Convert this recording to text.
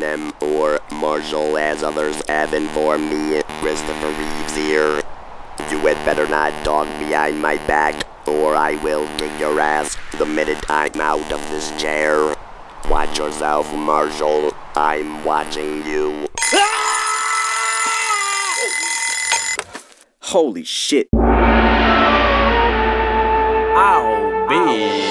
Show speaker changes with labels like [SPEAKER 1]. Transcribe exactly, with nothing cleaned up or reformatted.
[SPEAKER 1] M or Marshall, as others have informed me. Christopher Reeves here. You had better not talk behind my back, or I will kick your ass the minute I'm out of this chair. Watch yourself, Marshall. I'm watching you.
[SPEAKER 2] Holy shit.
[SPEAKER 3] Oh, bitch.